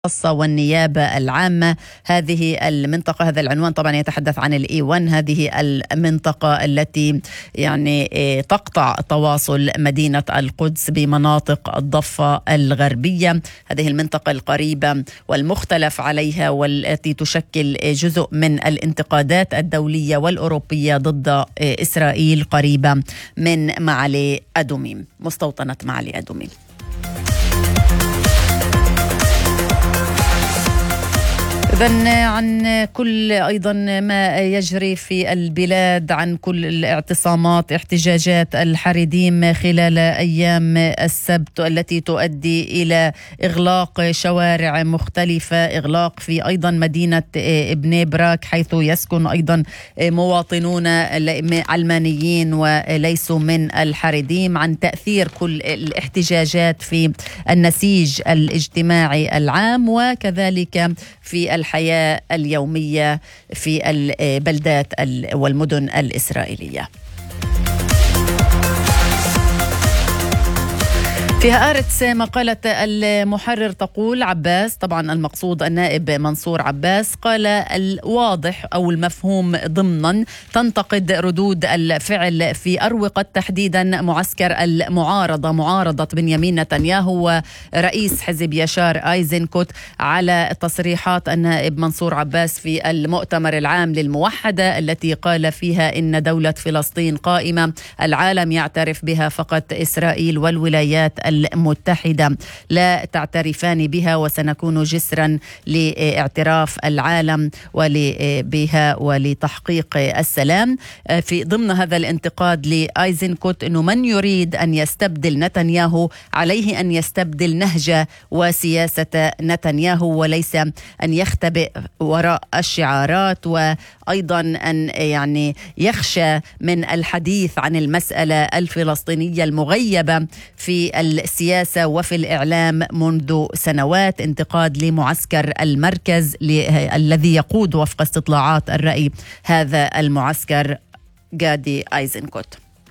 الخاصة والنيابة العامة. هذه المنطقة، هذا العنوان طبعا يتحدث عن الإي1، هذه المنطقة التي يعني تقطع تواصل مدينة القدس بمناطق الضفة الغربية. هذه المنطقة القريبة والمختلف عليها والتي تشكل جزء من الانتقادات الدولية والأوروبية ضد إسرائيل، قريبة من معالي أدوميم، مستوطنة معالي أدوميم. إذن عن كل أيضا ما يجري في البلاد، عن كل الاعتصامات، احتجاجات الحريديم خلال أيام السبت التي تؤدي إلى إغلاق شوارع مختلفة، إغلاق في أيضا مدينة بني براك حيث يسكن أيضا مواطنون علمانيين وليسوا من الحريديم، عن تأثير كل الاحتجاجات في النسيج الاجتماعي العام وكذلك في الحياة اليومية في البلدات والمدن الإسرائيلية. في هآرتس مقالة المحرر تقول عباس، طبعا المقصود النائب منصور عباس، قال الواضح أو المفهوم ضمنا تنتقد ردود الفعل في أروقة تحديدا معسكر المعارضة، معارضة بنيامين نتنياهو ورئيس حزب يشار أيزنكوت، على تصريحات النائب منصور عباس في المؤتمر العام للموحدة التي قال فيها إن دولة فلسطين قائمة، العالم يعترف بها فقط إسرائيل والولايات المتحدة لا تعترفان بها، وسنكون جسرا لاعتراف العالم بها ولتحقيق السلام. في ضمن هذا الانتقاد لأيزنكوت أنه من يريد أن يستبدل نتنياهو عليه أن يستبدل نهج وسياسة نتنياهو وليس أن يختبئ وراء الشعارات، وأيضا أن يعني يخشى من الحديث عن المسألة الفلسطينية المغيبة في السياسة وفي الإعلام منذ سنوات. انتقاد لمعسكر المركز الذي يقود وفق استطلاعات الرأي هذا المعسكر غادي أيزنكوت.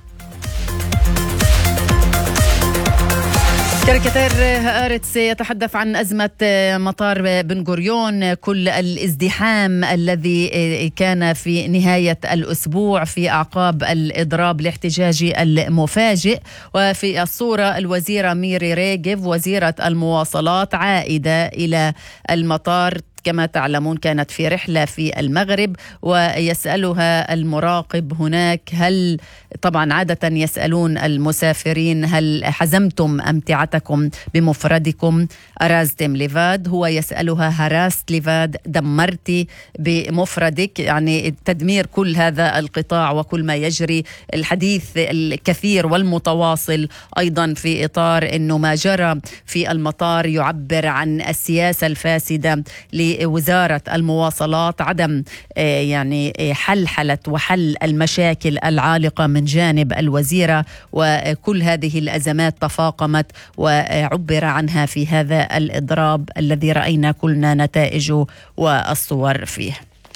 كاريكاتير هآرتس يتحدث عن أزمة مطار بن غوريون، كل الازدحام الذي كان في نهاية الأسبوع في أعقاب الإضراب الاحتجاجي المفاجئ. وفي الصورة الوزيرة ميري ريغيف وزيرة المواصلات عائدة إلى المطار، كما تعلمون كانت في رحلة في المغرب، ويسألها المراقب هناك هل طبعا عادة يسألون المسافرين هل حزمتم أمتعتكم بمفردكم، أرازتم ليفاد، هو يسألها هراست ليفاد، دمرتي بمفردك، يعني تدمير كل هذا القطاع وكل ما يجري. الحديث الكثير والمتواصل أيضا في إطار أنه ما جرى في المطار يعبر عن السياسة الفاسدة لوزارة المواصلات، عدم يعني حلحلة وحل المشاكل العالقة من جانب الوزيرة، وكل هذه الأزمات تفاقمت وعبر عنها في هذا الإضراب الذي رأينا كلنا نتائجه والصور فيه.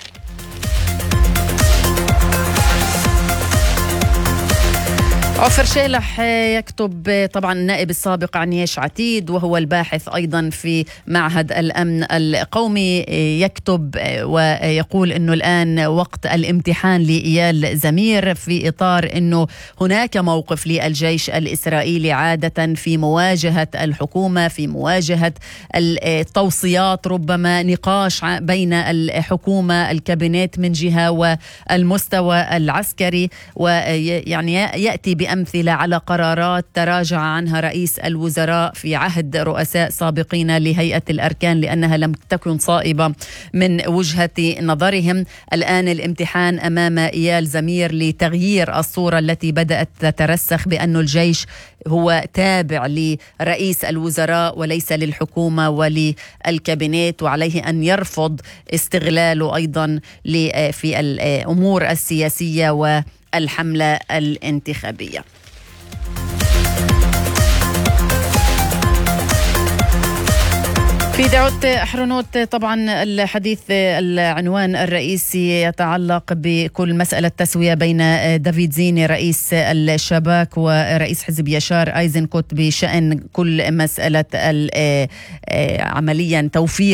عفر شيلح يكتب، طبعا النائب السابق عن يش عتيد وهو الباحث أيضا في معهد الأمن القومي، يكتب ويقول أنه الآن وقت الامتحان لإيال زمير، في إطار أنه هناك موقف للجيش الإسرائيلي عادة في مواجهة الحكومة، في مواجهة التوصيات، ربما نقاش بين الحكومة الكابينت من جهة والمستوى العسكري، ويعني يأتي بأمثلة على قرارات تراجع عنها رئيس الوزراء في عهد رؤساء سابقين لهيئة الأركان لأنها لم تكن صائبة من وجهة نظرهم. الآن الامتحان أمام إيال زمير لتغيير الصورة التي بدأت تترسخ بأن الجيش هو تابع لرئيس الوزراء وليس للحكومة وللكابينت، وعليه أن يرفض استغلاله أيضا في الأمور السياسية والحملة الانتخابية. في دعوة حرنوت طبعا الحديث العنوان الرئيسي يتعلق بكل مسألة تسوية بين دافيد زيني رئيس الشباك ورئيس حزب يشار أيزنكوت بشأن كل مسألة عمليا توفير